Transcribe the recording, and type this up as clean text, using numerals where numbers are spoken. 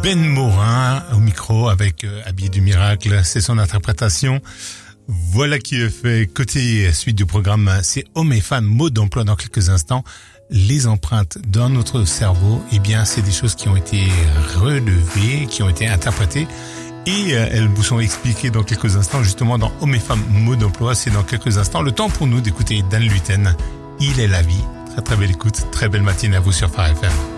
Ben Morin au micro avec Habillé du Miracle, c'est son interprétation. Voilà qui est fait. Côté suite du programme, c'est Hommes et femmes, mode d'emploi dans quelques instants. Les empreintes dans notre cerveau, eh bien, c'est des choses qui ont été relevées, qui ont été interprétées. Et elles vous sont expliquées dans quelques instants, justement dans Hommes et femmes, mode d'emploi. C'est dans quelques instants. Le temps pour nous d'écouter Dan Luten. Il est la vie. Très très belle écoute, très belle matinée à vous sur Phare FM.